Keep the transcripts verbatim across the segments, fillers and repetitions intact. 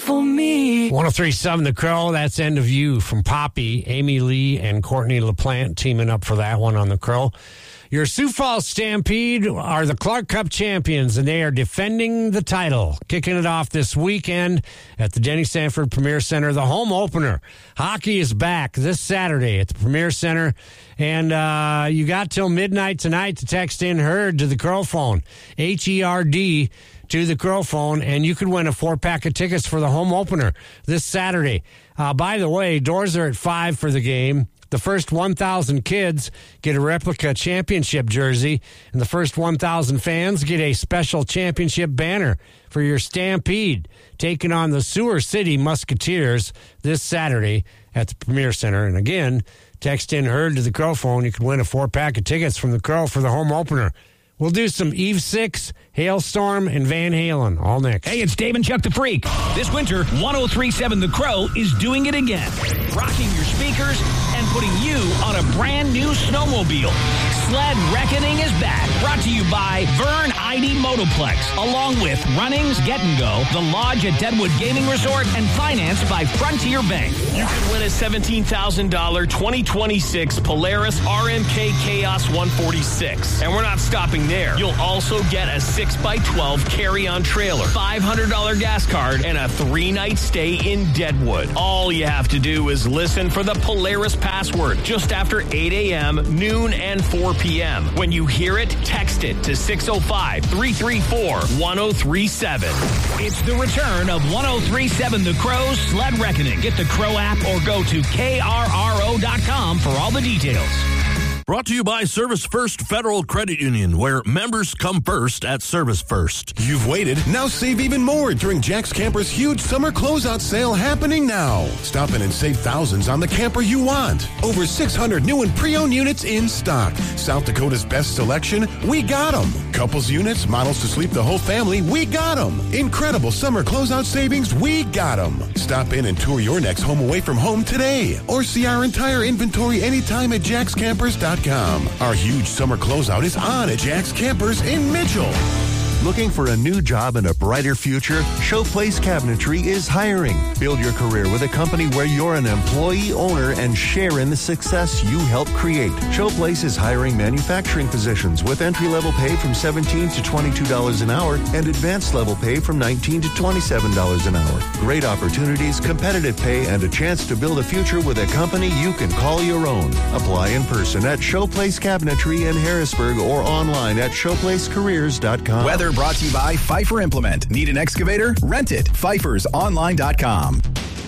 for me. one oh three point seven The Crow, that's End of You from Poppy. Amy Lee and Courtney LaPlante teaming up for that one on The Crow. Your Sioux Falls Stampede are the Clark Cup champions, and they are defending the title. Kicking it off this weekend at the Denny Sanford Premier Center, the home opener. Hockey is back this Saturday at the Premier Center, and uh, you got till midnight tonight to text in HERD to the Crow phone, H E R D to the Crow phone, and you could win a four-pack of tickets for the home opener this Saturday. Uh, by the way, doors are at five for the game. The first one thousand kids get a replica championship jersey, and the first one thousand fans get a special championship banner for your Stampede, taking on the Sewer City Musketeers this Saturday at the Premier Center. And again, text in HERD to the Crow phone. You can win a four-pack of tickets from the Crow for the home opener. We'll do some Eve six, Hailstorm, and Van Halen all next. Hey, it's Dave and Chuck the Freak. This winter, one oh three point seven The Crow is doing it again. Rocking your speakers and putting you on a brand new snowmobile. Sled Reckoning is back. Brought to you by Vern I D Motoplex, along with Runnings Get and Go, The Lodge at Deadwood Gaming Resort, and financed by Frontier Bank. You can win a seventeen thousand dollars twenty twenty-six Polaris R M K Chaos one forty-six. And we're not stopping there. You'll also get a six by twelve carry-on trailer, five hundred dollars gas card, and a three-night stay in Deadwood. All you have to do is listen for the Polaris password just after eight a.m., noon, and four p.m. When you hear it, text it to six oh five, three three four, one oh three seven. It's the return of one oh three point seven The Crow's Sled Reckoning. Get the Crow app or go to K R R O dot com for all the details. Brought to you by Service First Federal Credit Union, where members come first at Service First. You've waited. Now save even more during Jack's Camper's huge summer closeout sale happening now. Stop in and save thousands on the camper you want. Over six hundred new and pre-owned units in stock. South Dakota's best selection, we got them. Couples units, models to sleep the whole family, we got them. Incredible summer closeout savings, we got them. Stop in and tour your next home away from home today. Or see our entire inventory anytime at jacks campers dot com. Our huge summer closeout is on at Jack's Campers in Mitchell. Looking for a new job and a brighter future? Showplace Cabinetry is hiring. Build your career with a company where you're an employee owner and share in the success you help create. Showplace is hiring manufacturing positions with entry-level pay from seventeen to twenty-two dollars an hour and advanced level pay from nineteen to twenty-seven dollars an hour. Great opportunities, competitive pay, and a chance to build a future with a company you can call your own. Apply in person at Showplace Cabinetry in Harrisburg or online at showplace careers dot com. Weather brought to you by Pfeiffer Implement. Need an excavator? Rent it. Pfeiffer's online dot com.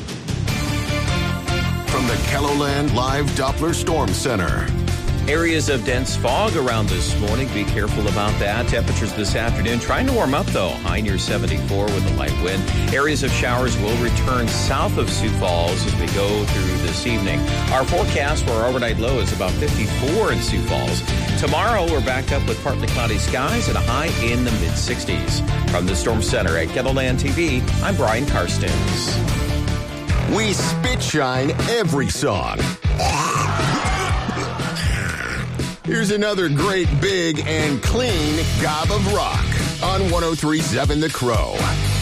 From the KELOLAND Live Doppler Storm Center. Areas of dense fog around this morning. Be careful about that. Temperatures this afternoon trying to warm up, though. High near seventy-four with a light wind. Areas of showers will return south of Sioux Falls as we go through this evening. Our forecast for our overnight low is about fifty-four in Sioux Falls. Tomorrow, we're back up with partly cloudy skies and a high in the mid-sixties. From the Storm Center at KELOLAND T V, I'm Brian Karstens. We spit shine every song. Here's another great, big, and clean gob of rock on one oh three point seven The Crow.